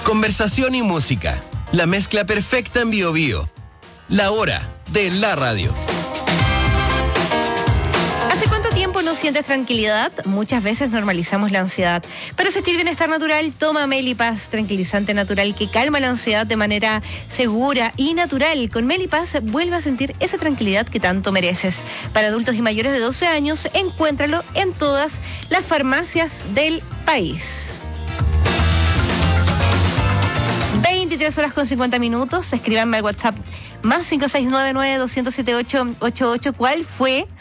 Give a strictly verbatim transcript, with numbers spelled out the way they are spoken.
Conversación y música. La mezcla perfecta en Bio Bio. La hora de la radio. ¿Hace cuánto tiempo no sientes tranquilidad? Muchas veces normalizamos la ansiedad. Para sentir bienestar natural, toma Melipaz, tranquilizante natural que calma la ansiedad de manera segura y natural. Con Melipaz vuelve a sentir esa tranquilidad que tanto mereces. Para adultos y mayores de doce años, encuéntralo en todas las farmacias del país. veintitrés horas con cincuenta minutos. Escríbanme al WhatsApp más cinco seis nueve nueve dos cero siete ocho ocho ocho. ¿Cuál fue